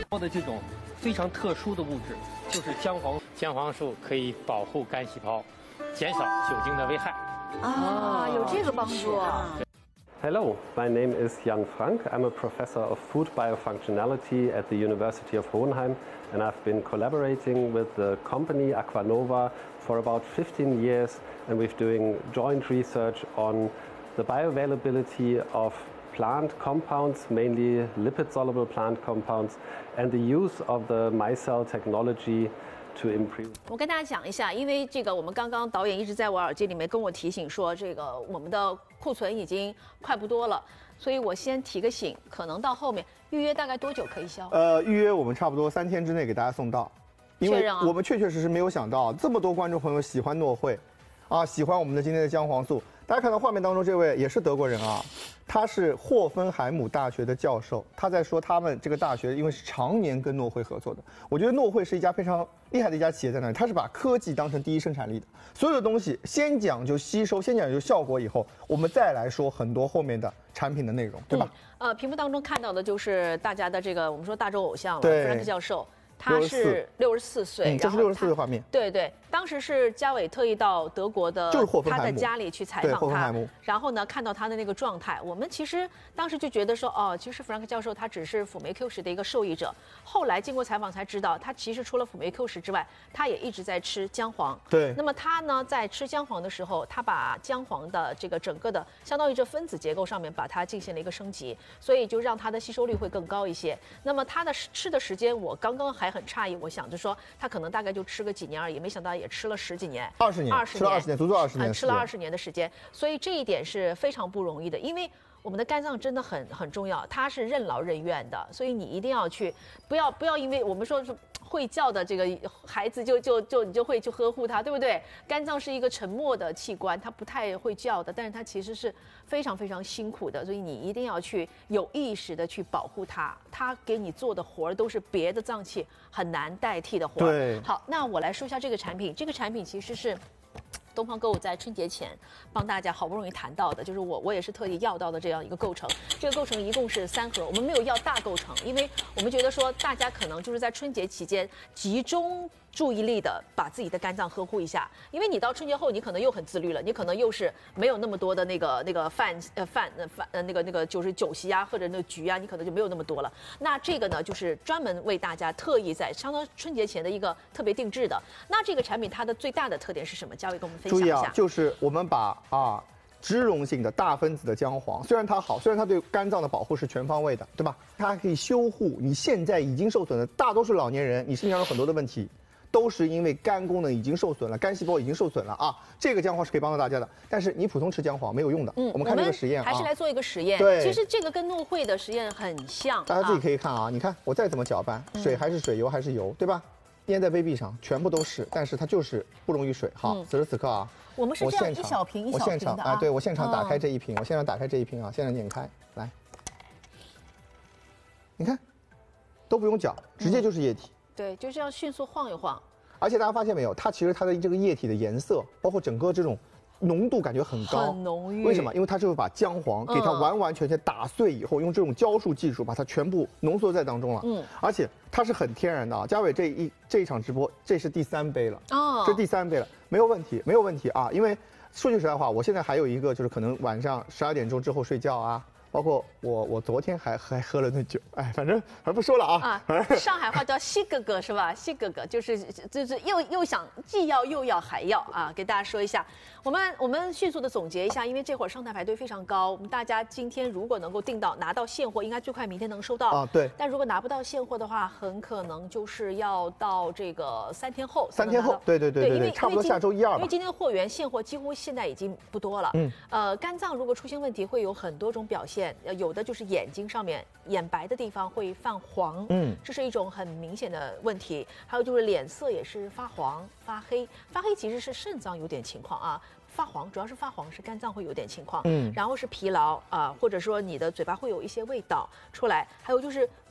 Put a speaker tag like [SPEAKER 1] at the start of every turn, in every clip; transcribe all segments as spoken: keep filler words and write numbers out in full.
[SPEAKER 1] 说的这种非常特殊的物质，就是姜黄。
[SPEAKER 2] 姜黄素可以保护肝细胞，减少酒精的危害。
[SPEAKER 3] 啊，有这个帮助。
[SPEAKER 4] Hello, my name is Jan Frank. I'm a professor of food biofunctionality at the University of Hohenheim, and I've been collaborating with the company Aquanova for about fifteen years, and we're doing joint research on the bioavailability of plant compounds, mainly lipid-soluble plant compounds, and the use of the micelle technology to improve.
[SPEAKER 3] 我跟大家讲一下，因为这个我们刚刚导演一直在我耳机里面跟我提醒说，这个我们的库存已经快不多了，所以我先提个醒，可能到后面预约大概多久可以销？
[SPEAKER 5] 呃，预约我们差不多三天之内给大家送到，因为我们确确实实没有想到这么多观众朋友喜欢诺惠，啊，喜欢我们的今天的姜黄素。大家看到画面当中这位也是德国人啊，他是霍芬海姆大学的教授，他在说他们这个大学因为是常年跟诺惠合作的。我觉得诺惠是一家非常厉害的一家企业在那里，他是把科技当成第一生产力的，所有的东西先讲究吸收，先讲究效果，以后我们再来说很多后面的产品的内容，对吧？
[SPEAKER 3] 嗯、呃，屏幕当中看到的就是大家的这个我们说大洲偶像了，弗兰克教授。他是六十四岁，
[SPEAKER 5] 嗯，这是六十四岁画面。
[SPEAKER 3] 对对，当时是嘉伟特意到德国的他的家里去采访他，然后呢看到他的那个状态，我们其实当时就觉得说，哦，其实弗兰克教授他只是辅酶 Q 十的一个受益者。后来经过采访才知道，他其实除了辅酶 Q 十之外，他也一直在吃姜黄。
[SPEAKER 5] 对。
[SPEAKER 3] 那么他呢在吃姜黄的时候，他把姜黄的这个整个的相当于这分子结构上面把它进行了一个升级，所以就让它的吸收率会更高一些。那么他的吃的时间，我刚刚还。还很诧异，我想着说他可能大概就吃个几年而已，没想到也吃了十几年，
[SPEAKER 5] 二十年，
[SPEAKER 3] 二十
[SPEAKER 5] 年，吃了二十年，足足二十年、
[SPEAKER 3] 嗯，吃了二十年的时间，所以这一点是非常不容易的，因为我们的肝脏真的很很重要，它是任劳任怨的，所以你一定要去，不要不要因为我们说是会叫的这个孩子就就就你就会去呵护他，对不对？肝脏是一个沉默的器官，它不太会叫的，但是它其实是非常非常辛苦的，所以你一定要去有意识的去保护它，它给你做的活儿都是别的脏器很难代替的活儿。
[SPEAKER 5] 对，
[SPEAKER 3] 好，那我来说一下这个产品，这个产品其实是东方歌舞在春节前帮大家好不容易谈到的，就是我我也是特意要到的这样一个构成。这个构成一共是三盒，我们没有要大构成，因为我们觉得说大家可能就是在春节期间集中注意力的把自己的肝脏呵护一下，因为你到春节后你可能又很自律了，你可能又是没有那么多的那个那个饭呃饭呃饭呃那个那个就是酒席啊或者那个局啊，你可能就没有那么多了。那这个呢就是专门为大家特意在相当春节前的一个特别定制的。那这个产品它的最大的特点是什么？嘉伟跟我们分享一下。
[SPEAKER 5] 注意啊，就是我们把啊。脂溶性的大分子的姜黄，虽然它好，虽然它对肝脏的保护是全方位的，对吧？它还可以修护你现在已经受损的大多数老年人，你身上有很多的问题，都是因为肝功能已经受损了，肝细胞已经受损了啊。这个姜黄是可以帮到大家的，但是你普通吃姜黄没有用的。嗯，我们看这个实验啊，
[SPEAKER 3] 还是来做一个实验。
[SPEAKER 5] 对，
[SPEAKER 3] 其实这个跟诺惠的实验很像。
[SPEAKER 5] 大家自己可以看啊，你看我再怎么搅拌，水还是水，油还是油，对吧？粘在杯壁上，全部都是，但是它就是不溶于水。好，此时此刻啊。
[SPEAKER 3] 我们是这样一小瓶一小瓶的啊。
[SPEAKER 5] 我现场啊，对我现场打开这一瓶，我现场打开这一瓶啊，现场拧开来，你看，都不用搅，直接就是液体。
[SPEAKER 3] 对，就这样迅速晃一晃。
[SPEAKER 5] 而且大家发现没有，它其实它的这个液体的颜色，包括整个这种浓度感觉很高，
[SPEAKER 3] 很浓郁。
[SPEAKER 5] 为什么？因为它就是把姜黄给它完完全全打碎以后，用这种浇束技术把它全部浓缩在当中了。嗯，而且它是很天然的啊。嘉伟这一这一场直播，这是第三杯了哦，这第三杯了，没有问题，没有问题啊。因为说句实在话，我现在还有一个就是可能晚上十二点钟之后睡觉啊。包括我，我昨天还还喝了顿酒，哎，反正还不说了啊。
[SPEAKER 3] 啊，上海话叫西哥哥是吧？西哥哥就是就是又又想既要又要还要啊，给大家说一下。我们我们迅速的总结一下，因为这会儿上台排队非常高，我们大家今天如果能够订到拿到现货，应该最快明天能收到
[SPEAKER 5] 啊。对。
[SPEAKER 3] 但如果拿不到现货的话，很可能就是要到这个三天后。
[SPEAKER 5] 三天后，对对对对对，差不多下周一二吧。
[SPEAKER 3] 因为今天货源现货几乎现在已经不多了。嗯。呃，肝脏如果出现问题，会有很多种表现。有的就是眼睛上面眼白的地方会泛黄，嗯，这是一种很明显的问题。还有就是脸色也是发黄、发黑，发黑其实是肾脏有点情况啊。发黄主要是发黄是肝脏会有点情况，嗯，然后是疲劳啊、呃，或者说你的嘴巴会有一些味道出来，还有就是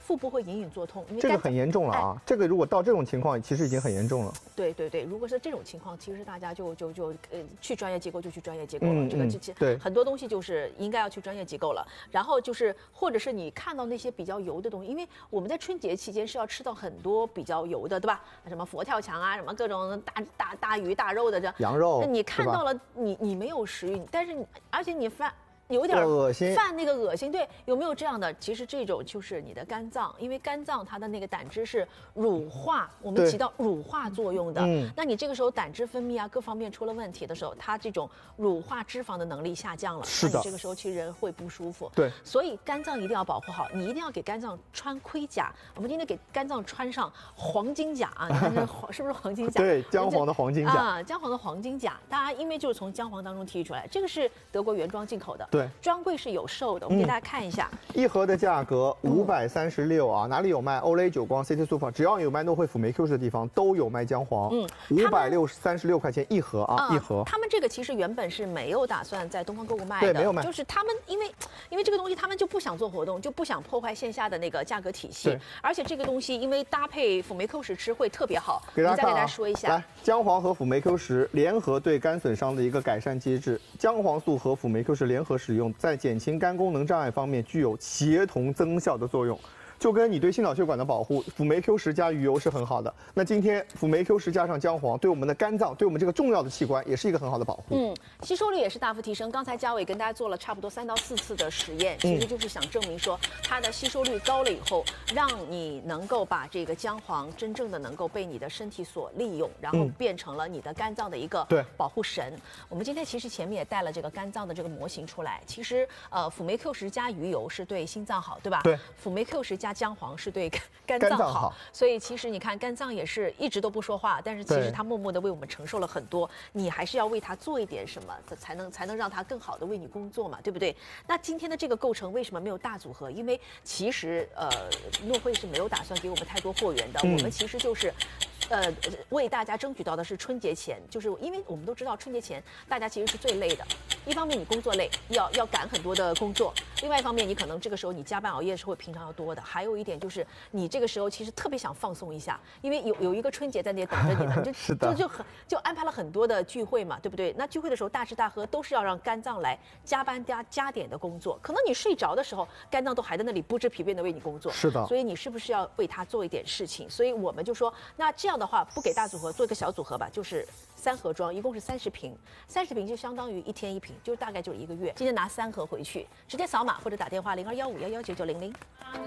[SPEAKER 3] 腹部会隐隐作痛。因为
[SPEAKER 5] 这个很严重了啊！这个如果到这种情况，其实已经很严重了。
[SPEAKER 3] 对对对，如果是这种情况，其实大家就就就呃去专业机构就去专业机构了。
[SPEAKER 5] 嗯、
[SPEAKER 3] 这个这
[SPEAKER 5] 对
[SPEAKER 3] 很多东西就是应该要去专业机构了。然后就是或者是你看到那些比较油的东西，因为我们在春节期间是要吃到很多比较油的，对吧？什么佛跳墙啊，什么各种大大大鱼大肉的这
[SPEAKER 5] 羊肉，
[SPEAKER 3] 那你看到了，你你没有食欲，但是你而且你犯。有点
[SPEAKER 5] 恶心，
[SPEAKER 3] 犯那个恶心，对，有没有这样的？其实这种就是你的肝脏，因为肝脏它的那个胆汁是乳化，我们起到乳化作用的。嗯，那你这个时候胆汁分泌啊，各方面出了问题的时候，它这种乳化脂肪的能力下降了，
[SPEAKER 5] 是的，
[SPEAKER 3] 那你这个时候其实人会不舒服。
[SPEAKER 5] 对，
[SPEAKER 3] 所以肝脏一定要保护好，你一定要给肝脏穿盔甲。我们今天给肝脏穿上黄金甲啊，你看这黄是不是黄金甲？
[SPEAKER 5] 对，姜黄的黄金甲
[SPEAKER 3] 啊，姜黄的黄金甲，大家因为就是从姜黄当中提取出来，这个是德国原装进口的。
[SPEAKER 5] 对，
[SPEAKER 3] 专柜是有售的，我们给大家看一下，
[SPEAKER 5] 嗯、一盒的价格五百三十六啊，哪里有卖？欧蕾、久光、C T Super， 只要有卖诺惠辅酶 Q 十的地方都有卖姜黄。嗯，五百六三十六块钱一盒啊，一盒。
[SPEAKER 3] 他们这个其实原本是没有打算在东方购物卖
[SPEAKER 5] 的，对，没有卖。
[SPEAKER 3] 就是他们因为因为这个东西，他们就不想做活动，就不想破坏线下的那个价格体系。而且这个东西因为搭配辅酶 Q 十吃会特别好。
[SPEAKER 5] 给大家看、啊、
[SPEAKER 3] 再给大家说一下，
[SPEAKER 5] 来，姜黄和辅酶 Q 十联合对肝损伤的一个改善机制，姜黄素和辅酶 Q 十联合使用，在减轻肝功能障碍方面具有协同增效的作用。就跟你对心脑血管的保护，辅酶 Q 十加鱼油是很好的。那今天辅酶 Q 十加上姜黄，对我们的肝脏，对我们这个重要的器官，也是一个很好的保护。
[SPEAKER 3] 嗯，吸收率也是大幅提升。刚才嘉伟跟大家做了差不多三到四次的实验，其实就是想证明说，它的吸收率高了以后，让你能够把这个姜黄真正的能够被你的身体所利用，然后变成了你的肝脏的一个保护神。嗯、我们今天其实前面也带了这个肝脏的这个模型出来。其实呃，辅酶 Q 十加鱼油是对心脏好，对吧？
[SPEAKER 5] 对。
[SPEAKER 3] 辅酶 Q 十加加姜黄是对肝脏好，
[SPEAKER 5] 脏好，
[SPEAKER 3] 所以其实你看肝脏也是一直都不说话，但是其实它默默的为我们承受了很多，你还是要为它做一点什么，才能才能让它更好的为你工作嘛，对不对？那今天的这个构成为什么没有大组合？因为其实呃，诺惠是没有打算给我们太多货源的，嗯、我们其实就是。呃，为大家争取到的是春节前，就是因为我们都知道春节前大家其实是最累的。一方面你工作累，要要赶很多的工作；另外一方面你可能这个时候你加班熬夜是会平常要多的。还有一点就是你这个时候其实特别想放松一下，因为有有一个春节在那里等着你呢，就就就很就安排了很多的聚会嘛，对不对？那聚会的时候大吃大喝都是要让肝脏来加班加加点的工作，可能你睡着的时候肝脏都还在那里不知疲惫的为你工作。
[SPEAKER 5] 是的，
[SPEAKER 3] 所以你是不是要为它做一点事情？所以我们就说，那这样的话不给大组合，做一个小组合吧，就是三盒装，一共是三十瓶，三十瓶就相当于一天一瓶，就大概就是一个月。今天拿三盒回去，直接扫码或者打电话零二幺五幺幺九九零零。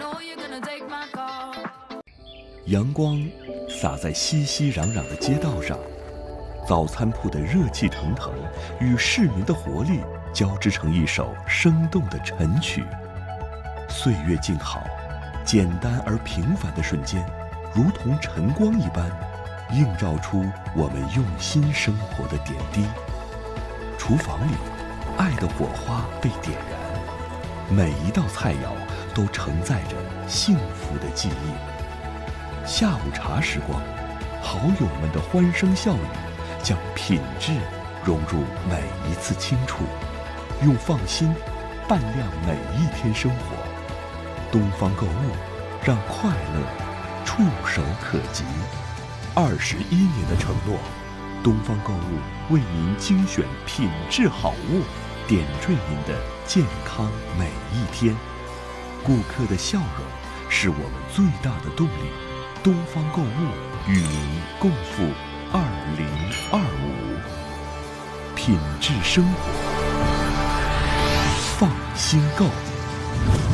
[SPEAKER 6] 阳光洒在熙熙攘攘的街道上，早餐铺的热气腾腾与市民的活力交织成一首生动的晨曲。岁月静好，简单而平凡的瞬间，如同晨光一般，映照出我们用心生活的点滴。厨房里，爱的火花被点燃，每一道菜肴都承载着幸福的记忆。下午茶时光，好友们的欢声笑语，将品质融入每一次清楚，用放心伴亮每一天生活。东方购物，让快乐触手可及。二十一年的承诺，东方购物为您精选品质好物，点缀您的健康每一天。顾客的笑容是我们最大的动力。东方购物与您共赴二零二五，品质生活，放心购。